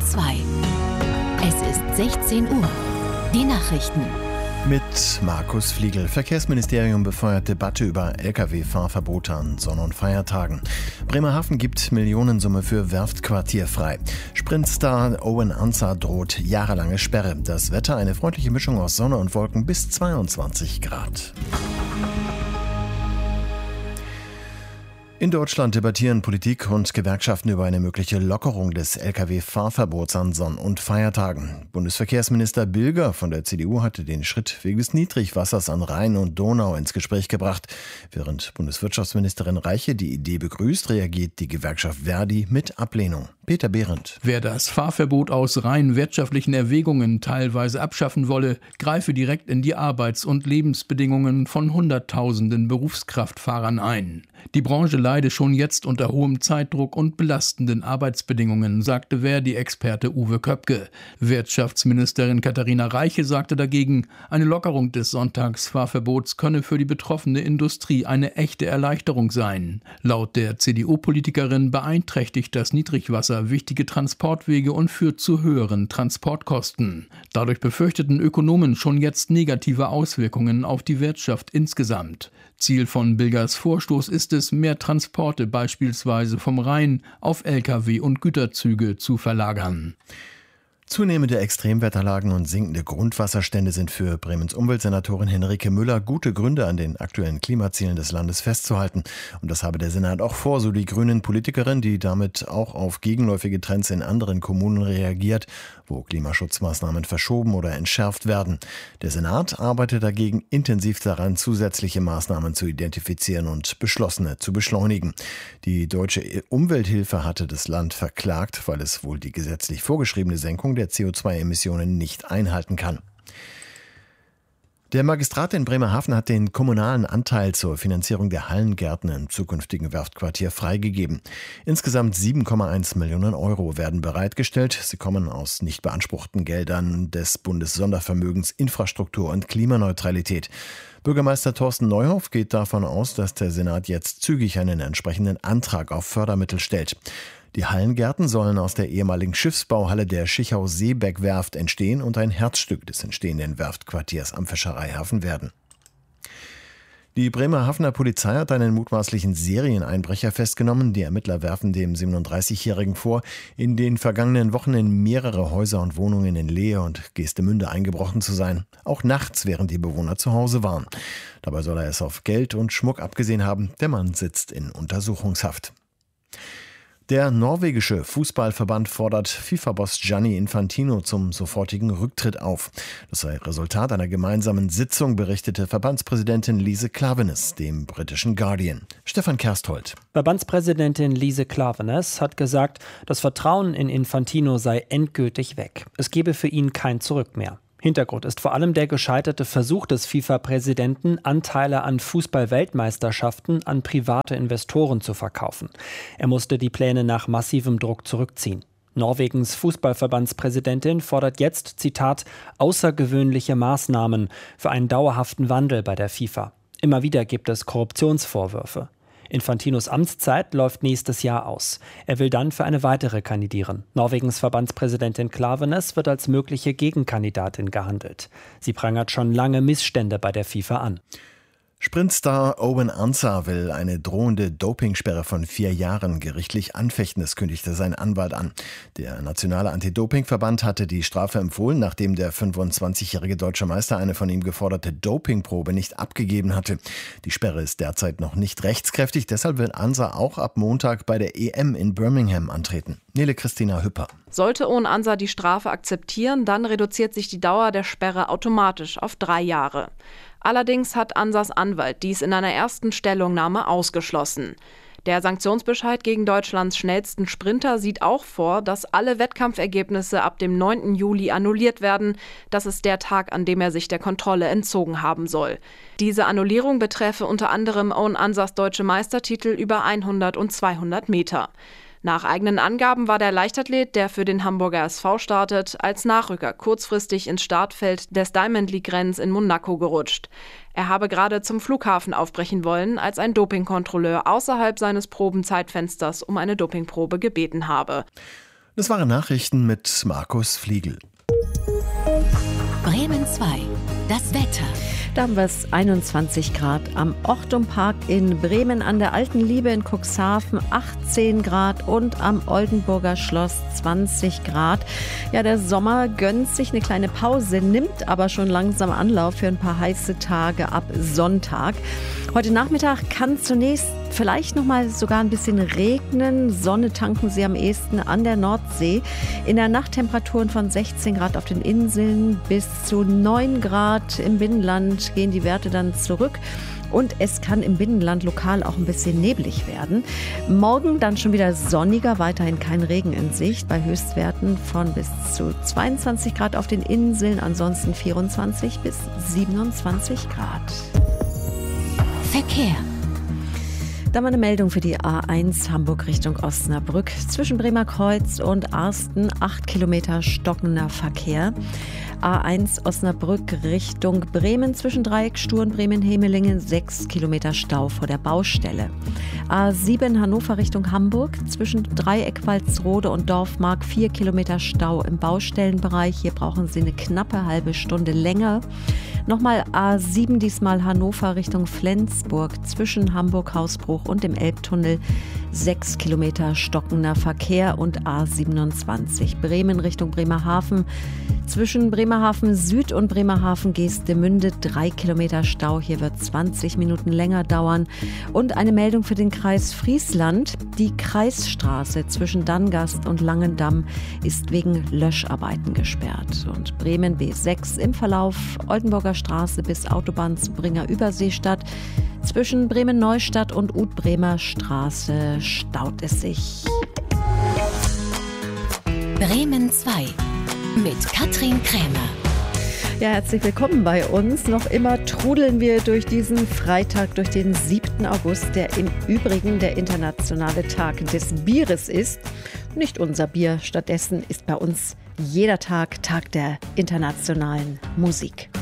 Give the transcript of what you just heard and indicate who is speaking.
Speaker 1: 2. Es ist 16 Uhr. Die Nachrichten.
Speaker 2: Mit Markus Fliegel. Verkehrsministerium befeuert Debatte über Lkw-Fahrverbote an Sonn- und Feiertagen. Bremerhaven gibt Millionensumme für Werftquartier frei. Sprintstar Owen Ansah droht jahrelange Sperre. Das Wetter eine freundliche Mischung aus Sonne und Wolken bis 22 Grad. In Deutschland debattieren Politik und Gewerkschaften über eine mögliche Lockerung des Lkw-Fahrverbots an Sonn- und Feiertagen. Bundesverkehrsminister Bilger von der CDU hatte den Schritt wegen des Niedrigwassers an Rhein und Donau ins Gespräch gebracht. Während Bundeswirtschaftsministerin Reiche die Idee begrüßt, reagiert die Gewerkschaft Verdi mit Ablehnung. Peter Behrendt.
Speaker 3: Wer das Fahrverbot aus rein wirtschaftlichen Erwägungen teilweise abschaffen wolle, greife direkt in die Arbeits- und Lebensbedingungen von Hunderttausenden Berufskraftfahrern ein. Die Branche leide schon jetzt unter hohem Zeitdruck und belastenden Arbeitsbedingungen, sagte Verdi-Experte Uwe Köpke. Wirtschaftsministerin Katharina Reiche sagte dagegen, eine Lockerung des Sonntagsfahrverbots könne für die betroffene Industrie eine echte Erleichterung sein. Laut der CDU-Politikerin beeinträchtigt das Niedrigwasser wichtige Transportwege und führt zu höheren Transportkosten. Dadurch befürchteten Ökonomen schon jetzt negative Auswirkungen auf die Wirtschaft insgesamt. Ziel von Bilgers Vorstoß ist es, mehr Transporte beispielsweise vom Rhein auf Lkw und Güterzüge zu verlagern.
Speaker 2: Zunehmende Extremwetterlagen und sinkende Grundwasserstände sind für Bremens Umweltsenatorin Henrike Müller gute Gründe, an den aktuellen Klimazielen des Landes festzuhalten. Und das habe der Senat auch vor, so die grünen Politikerin, die damit auch auf gegenläufige Trends in anderen Kommunen reagiert, wo Klimaschutzmaßnahmen verschoben oder entschärft werden. Der Senat arbeitet dagegen intensiv daran, zusätzliche Maßnahmen zu identifizieren und beschlossene zu beschleunigen. Die Deutsche Umwelthilfe hatte das Land verklagt, weil es wohl die gesetzlich vorgeschriebene Senkung der CO2-Emissionen nicht einhalten kann. Der Magistrat in Bremerhaven hat den kommunalen Anteil zur Finanzierung der Hallengärten im zukünftigen Werftquartier freigegeben. Insgesamt 7,1 Millionen Euro werden bereitgestellt. Sie kommen aus nicht beanspruchten Geldern des Bundessondervermögens Infrastruktur und Klimaneutralität. Bürgermeister Thorsten Neuhoff geht davon aus, dass der Senat jetzt zügig einen entsprechenden Antrag auf Fördermittel stellt. Die Hallengärten sollen aus der ehemaligen Schiffsbauhalle der Schichau-Seebeck-Werft entstehen und ein Herzstück des entstehenden Werftquartiers am Fischereihafen werden. Die Bremerhavener Polizei hat einen mutmaßlichen Serieneinbrecher festgenommen. Die Ermittler werfen dem 37-Jährigen vor, in den vergangenen Wochen in mehrere Häuser und Wohnungen in Lehe und Geestemünde eingebrochen zu sein. Auch nachts, während die Bewohner zu Hause waren. Dabei soll er es auf Geld und Schmuck abgesehen haben. Der Mann sitzt in Untersuchungshaft. Der norwegische Fußballverband fordert FIFA-Boss Gianni Infantino zum sofortigen Rücktritt auf. Das sei Resultat einer gemeinsamen Sitzung, berichtete Verbandspräsidentin Lise Klaveness dem britischen Guardian. Stefan Kersthold.
Speaker 4: Verbandspräsidentin Lise Klaveness hat gesagt, das Vertrauen in Infantino sei endgültig weg. Es gebe für ihn kein Zurück mehr. Hintergrund ist vor allem der gescheiterte Versuch des FIFA-Präsidenten, Anteile an Fußball-Weltmeisterschaften an private Investoren zu verkaufen. Er musste die Pläne nach massivem Druck zurückziehen. Norwegens Fußballverbandspräsidentin fordert jetzt, Zitat, außergewöhnliche Maßnahmen für einen dauerhaften Wandel bei der FIFA. Immer wieder gibt es Korruptionsvorwürfe. Infantinos Amtszeit läuft nächstes Jahr aus. Er will dann für eine weitere kandidieren. Norwegens Verbandspräsidentin Klaveness wird als mögliche Gegenkandidatin gehandelt. Sie prangert schon lange Missstände bei der FIFA an.
Speaker 2: Sprintstar Owen Ansah will eine drohende Dopingsperre von 4 Jahren gerichtlich anfechten, das kündigte sein Anwalt an. Der Nationale Anti-Doping-Verband hatte die Strafe empfohlen, nachdem der 25-jährige deutsche Meister eine von ihm geforderte Dopingprobe nicht abgegeben hatte. Die Sperre ist derzeit noch nicht rechtskräftig, deshalb will Ansah auch ab Montag bei der EM in Birmingham antreten. Nele Christina Hüpper.
Speaker 5: Sollte Owen Ansah die Strafe akzeptieren, dann reduziert sich die Dauer der Sperre automatisch auf 3 Jahre. Allerdings hat Ansahs Anwalt dies in einer ersten Stellungnahme ausgeschlossen. Der Sanktionsbescheid gegen Deutschlands schnellsten Sprinter sieht auch vor, dass alle Wettkampfergebnisse ab dem 9. Juli annulliert werden. Das ist der Tag, an dem er sich der Kontrolle entzogen haben soll. Diese Annullierung betreffe unter anderem Owen Ansahs deutsche Meistertitel über 100 und 200 Meter. Nach eigenen Angaben war der Leichtathlet, der für den Hamburger SV startet, als Nachrücker kurzfristig ins Startfeld des Diamond League-Rennens in Monaco gerutscht. Er habe gerade zum Flughafen aufbrechen wollen, als ein Dopingkontrolleur außerhalb seines Probenzeitfensters um eine Dopingprobe gebeten habe.
Speaker 2: Das waren Nachrichten mit Markus Fliegel.
Speaker 1: Bremen 2. Das Wetter.
Speaker 6: Da haben wir es 21 Grad am Ochtum Park in Bremen, an der Alten Liebe in Cuxhaven 18 Grad und am Oldenburger Schloss 20 Grad. Ja, der Sommer gönnt sich eine kleine Pause, nimmt aber schon langsam Anlauf für ein paar heiße Tage ab Sonntag. Heute Nachmittag kann zunächst vielleicht noch mal sogar ein bisschen regnen. Sonne tanken Sie am ehesten an der Nordsee. In der Nacht Temperaturen von 16 Grad auf den Inseln bis zu 9 Grad im Binnenland gehen die Werte dann zurück. Und es kann im Binnenland lokal auch ein bisschen neblig werden. Morgen dann schon wieder sonniger, weiterhin kein Regen in Sicht, bei Höchstwerten von bis zu 22 Grad auf den Inseln, ansonsten 24 bis 27 Grad.
Speaker 1: Verkehr.
Speaker 6: Da mal eine Meldung für die A1 Hamburg Richtung Osnabrück. Zwischen Bremerkreuz und Arsten 8 Kilometer stockender Verkehr. A1 Osnabrück Richtung Bremen zwischen Dreieckstuhl und Bremen-Hemelingen 6 Kilometer Stau vor der Baustelle. A7 Hannover Richtung Hamburg zwischen Dreieck Walsrode und Dorfmark 4 Kilometer Stau im Baustellenbereich. Hier brauchen Sie eine knappe halbe Stunde länger. Nochmal A7, diesmal Hannover Richtung Flensburg zwischen Hamburg-Hausbruch und dem Elbtunnel 6 Kilometer stockender Verkehr und A27 Bremen Richtung Bremerhaven zwischen Bremerhaven Süd und Bremerhaven Geestemünde 3 Kilometer Stau. Hier wird 20 Minuten länger dauern. Und eine Meldung für den Kreis Friesland. Die Kreisstraße zwischen Dangast und Langendamm ist wegen Löscharbeiten gesperrt. Und Bremen B6 im Verlauf Oldenburger Straße bis Autobahnsbringer Überseestadt. Zwischen Bremen-Neustadt und Utbremer Straße staut es sich.
Speaker 1: Bremen 2 mit Katrin Krämer.
Speaker 6: Ja, herzlich willkommen bei uns. Noch immer trudeln wir durch diesen Freitag, durch den 7. August, der im Übrigen der internationale Tag des Bieres ist. Nicht unser Bier, stattdessen ist bei uns jeder Tag Tag der internationalen Musik.